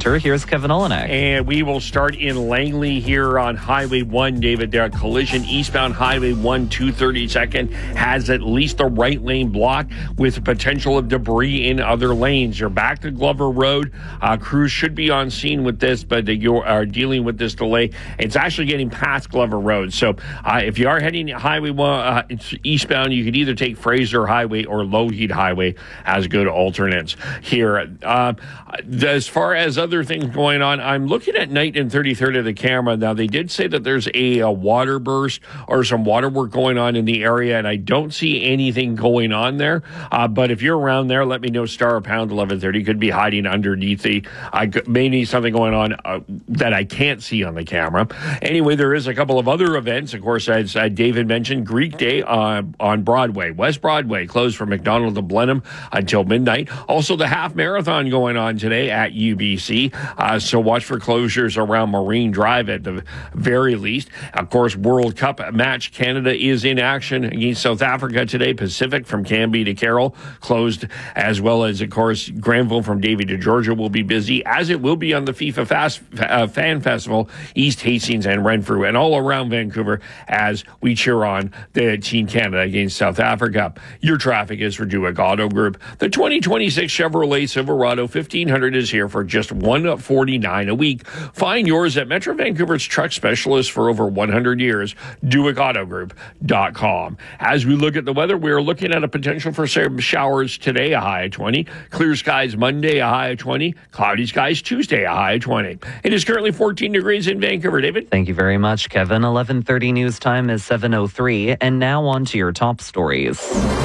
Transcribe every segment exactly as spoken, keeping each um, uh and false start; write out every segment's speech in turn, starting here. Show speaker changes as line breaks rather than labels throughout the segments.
Center. Here's Kevin Olenek.
And we will start in Langley here on Highway one, David. There, a collision eastbound Highway one, two thirty-second has at least the right lane blocked with potential of debris in other lanes. You're back to Glover Road. Uh, crews should be on scene with this, but you are dealing with this delay. It's actually getting past Glover Road. So uh, if you are heading Highway one uh, eastbound, you could either take Fraser Highway or Lougheed Highway as good alternates here. Uh, as far as other things going on, I'm looking at night and thirty-third of the camera. Now, they did say that there's a, a water burst or some water work going on in the area, and I don't see anything going on there. Uh, but if you're around there, let me know. Star of Pound eleven thirty could be hiding underneath the, I may need something going on uh, that I can't see on the camera. Anyway, there is a couple of other events. Of course, as uh, David mentioned, Greek Day uh, on Broadway. West Broadway closed from McDonald to Blenheim until midnight. Also, the half marathon going on today at U B C. Uh, so watch for closures around Marine Drive at the very least. Of course, World Cup match. Canada is in action against South Africa today. Pacific from Canby to Carroll closed, as well as, of course, Granville from Davie to Georgia will be busy, as it will be on the FIFA Fast, uh, Fan Festival, East Hastings and Renfrew, and all around Vancouver as we cheer on the Team Canada against South Africa. Your traffic is for Duick Auto Group. The twenty twenty-six Chevrolet Silverado fifteen hundred is here for just one hundred forty-nine dollars a week. Find yours at Metro Vancouver's truck specialist for over one hundred years, Duick Auto Group dot com. As we look at the weather, we are looking at a potential for some showers today, a high of twenty. Clear skies Monday, a high of twenty. Cloudy skies Tuesday, a high of twenty. It is currently fourteen degrees in Vancouver. David?
Thank you very much, Kevin. eleven thirty news time is seven oh three, and now on to your top stories.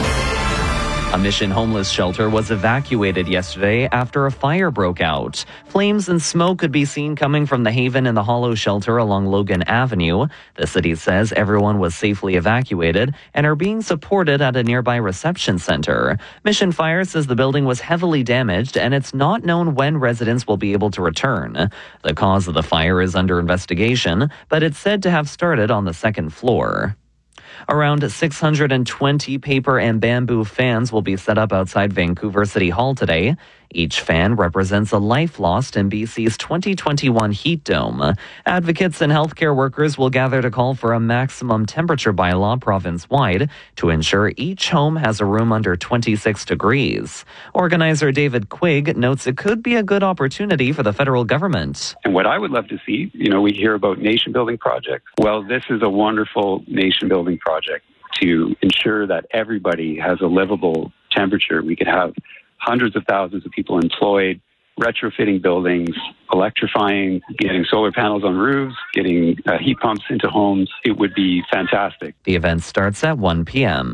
A Mission homeless shelter was evacuated yesterday after a fire broke out. Flames and smoke could be seen coming from the Haven and the Hollow shelter along Logan Avenue. The city says everyone was safely evacuated and are being supported at a nearby reception center. Mission Fire says the building was heavily damaged and it's not known when residents will be able to return. The cause of the fire is under investigation, but it's said to have started on the second floor. Around six hundred twenty paper and bamboo fans will be set up outside Vancouver City Hall today. Each fan represents a life lost in B C's twenty twenty-one heat dome. Advocates and healthcare workers will gather to call for a maximum temperature bylaw province-wide to ensure each home has a room under twenty-six degrees. Organizer David Quigg notes it could be a good opportunity for the federal government.
And what I would love to see, you know, we hear about nation-building projects. Well, this is a wonderful nation-building project to ensure that everybody has a livable temperature. We could have hundreds of thousands of people employed, retrofitting buildings, electrifying, getting solar panels on roofs, getting uh, heat pumps into homes. It would be fantastic.
The event starts at one p.m.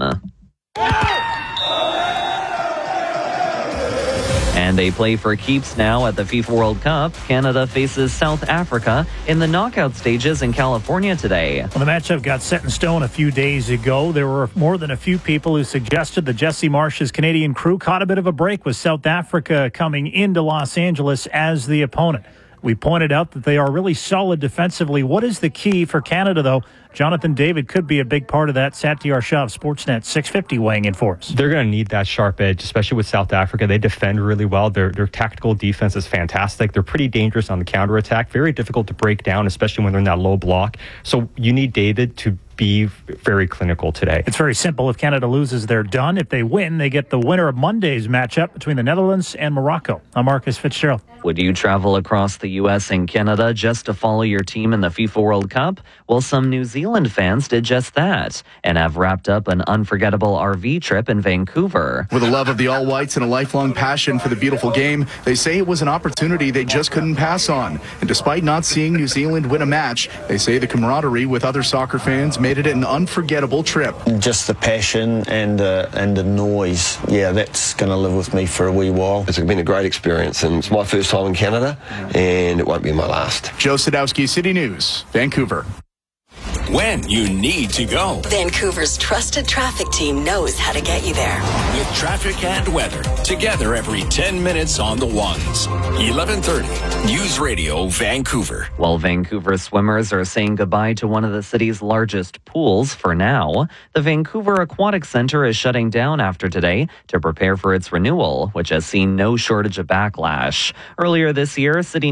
And they play for keeps now at the FIFA World Cup. Canada faces South Africa in the knockout stages in California today.
Well, the matchup got set in stone a few days ago. There were more than a few people who suggested that Jesse Marsh's Canadian crew caught a bit of a break with South Africa coming into Los Angeles as the opponent. We pointed out that they are really solid defensively. What is the key for Canada, though? Jonathan David could be a big part of that. Satyar Shah of Sportsnet six fifty weighing in for us.
They're going to need that sharp edge, especially with South Africa. They defend really well. Their their tactical defense is fantastic. They're pretty dangerous on the counterattack. Very difficult to break down, especially when they're in that low block. So you need David to be very clinical today.
It's very simple. If Canada loses, they're done. If they win, they get the winner of Monday's matchup between the Netherlands and Morocco. I'm Marcus Fitzgerald.
Would you travel across the U S and Canada just to follow your team in the FIFA World Cup? Well, some New Zealand fans did just that and have wrapped up an unforgettable R V trip in Vancouver.
With a love of the All Whites and a lifelong passion for the beautiful game, they say it was an opportunity they just couldn't pass on. And despite not seeing New Zealand win a match, they say the camaraderie with other soccer fans made it an unforgettable trip.
Just the passion and the, and the noise, yeah, that's going to live with me for a wee while.
It's been a great experience, and it's my first time in Canada, and it won't be my last.
Joe Sadowski, City News, Vancouver.
When you need to go.
Vancouver's trusted traffic team knows how to get you there.
With traffic and weather, together every ten minutes on the ones. eleven thirty, News Radio, Vancouver.
While Vancouver swimmers are saying goodbye to one of the city's largest pools for now, the Vancouver Aquatic Centre is shutting down after today to prepare for its renewal, which has seen no shortage of backlash. Earlier this year, City